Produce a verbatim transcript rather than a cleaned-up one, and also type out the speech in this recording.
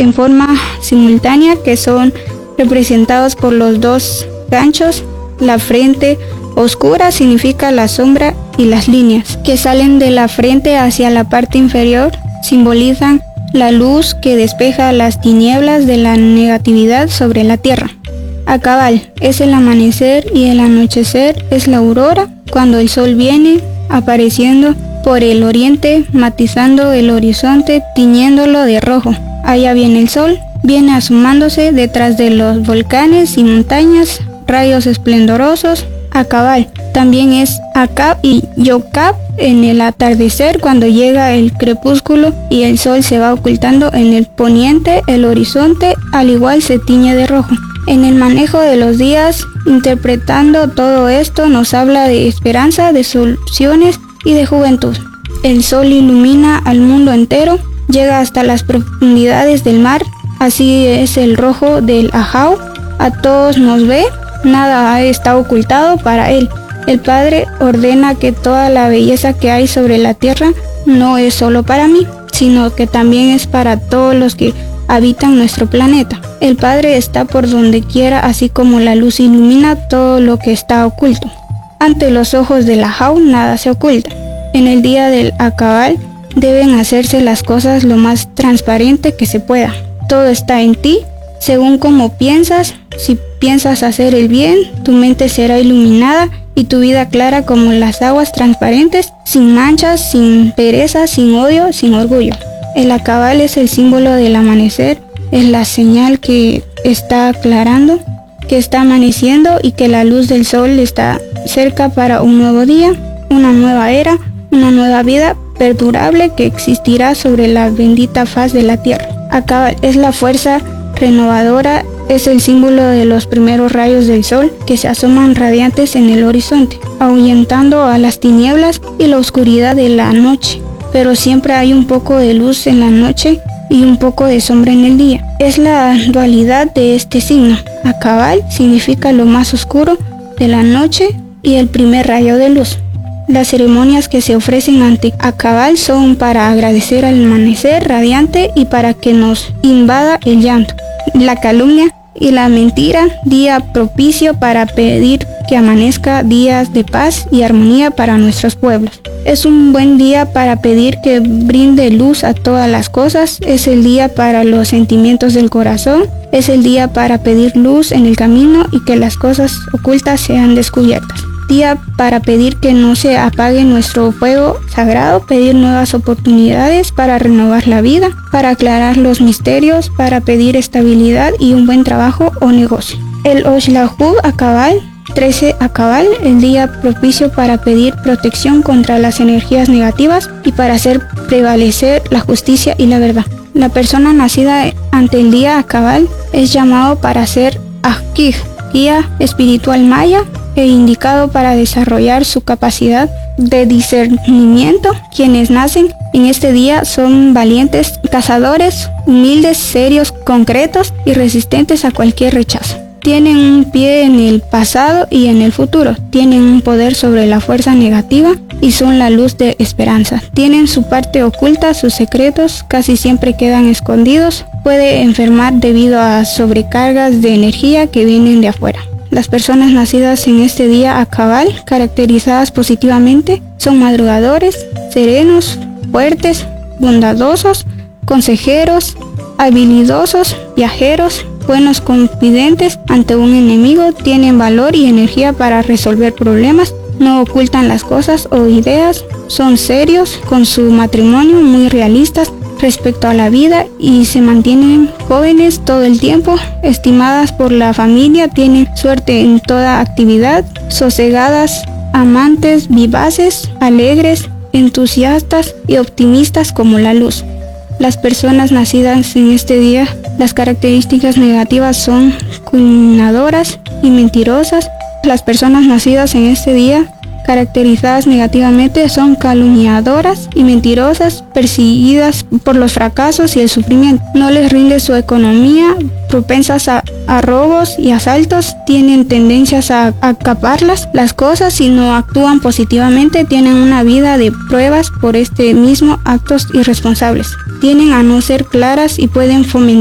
en forma simultánea, que son representados por los dos ganchos. La frente oscura significa la sombra y las líneas que salen de la frente hacia la parte inferior simbolizan la luz que despeja las tinieblas de la negatividad sobre la tierra. A cabal es el amanecer y el anochecer es la aurora, cuando el sol viene apareciendo por el oriente, matizando el horizonte, tiñéndolo de rojo. Allá viene el sol, viene asomándose detrás de los volcanes y montañas, rayos esplendorosos. A cabal también es Acab y Yocab en el atardecer, cuando llega el crepúsculo y el sol se va ocultando en el poniente, el horizonte al igual se tiñe de rojo. En el manejo de los días, interpretando todo esto, nos habla de esperanza, de soluciones y de juventud. El sol ilumina al mundo entero, llega hasta las profundidades del mar, así es el rojo del Ahau, a todos nos ve, nada está ocultado para él. El Padre ordena que toda la belleza que hay sobre la tierra no es solo para mí, sino que también es para todos los que habitan nuestro planeta. El Padre está por donde quiera, así como la luz ilumina todo lo que está oculto. Ante los ojos del Ahau nada se oculta. En el día del Acabal deben hacerse las cosas lo más transparente que se pueda. Todo está en ti, según como piensas. Si piensas hacer el bien, tu mente será iluminada y tu vida clara como las aguas transparentes, sin manchas, sin pereza, sin odio, sin orgullo. El Acabal es el símbolo del amanecer, es la señal que está aclarando, que está amaneciendo y que la luz del sol está cerca para un nuevo día, una nueva era, una nueva vida perdurable que existirá sobre la bendita faz de la tierra. Acabal es la fuerza renovadora, es el símbolo de los primeros rayos del sol que se asoman radiantes en el horizonte, ahuyentando a las tinieblas y la oscuridad de la noche. Pero siempre hay un poco de luz en la noche y un poco de sombra en el día. Es la dualidad de este signo. Acabal significa lo más oscuro de la noche y el primer rayo de luz. Las ceremonias que se ofrecen ante Acabal son para agradecer al amanecer radiante y para que nos invada el llanto, la calumnia y la mentira, día propicio para pedir que amanezca días de paz y armonía para nuestros pueblos. Es un buen día para pedir que brinde luz a todas las cosas, es el día para los sentimientos del corazón, es el día para pedir luz en el camino y que las cosas ocultas sean descubiertas. Día para pedir que no se apague nuestro fuego sagrado, pedir nuevas oportunidades para renovar la vida, para aclarar los misterios, para pedir estabilidad y un buen trabajo o negocio. El Oshlahu Acabal, trece Acabal, el día propicio para pedir protección contra las energías negativas y para hacer prevalecer la justicia y la verdad. La persona nacida ante el día Acabal es llamado para ser Ajkij, guía espiritual maya, e indicado para desarrollar su capacidad de discernimiento. Quienes nacen en este día son valientes cazadores, humildes, serios, concretos y resistentes a cualquier rechazo. Tienen un pie en el pasado y en el futuro. Tienen un poder sobre la fuerza negativa y son la luz de esperanza. Tienen su parte oculta, sus secretos casi siempre quedan escondidos. Puede enfermar debido a sobrecargas de energía que vienen de afuera. Las personas nacidas en este día Acabal, caracterizadas positivamente, son madrugadores, serenos, fuertes, bondadosos, consejeros, habilidosos, viajeros, buenos confidentes ante un enemigo, tienen valor y energía para resolver problemas, no ocultan las cosas o ideas, son serios con su matrimonio, muy realistas respecto a la vida y se mantienen jóvenes todo el tiempo, estimadas por la familia, tienen suerte en toda actividad, sosegadas, amantes, vivaces, alegres, entusiastas y optimistas como la luz. Las personas nacidas en este día, las características negativas son culminadoras y mentirosas. Las personas nacidas en este día, caracterizadas negativamente, son calumniadoras y mentirosas, perseguidas por los fracasos y el sufrimiento. No les rinde su economía, propensas a, a robos y asaltos, tienen tendencias a acaparlas las cosas y no actúan positivamente, tienen una vida de pruebas por este mismo actos irresponsables. Tienen a no ser claras y pueden fomentar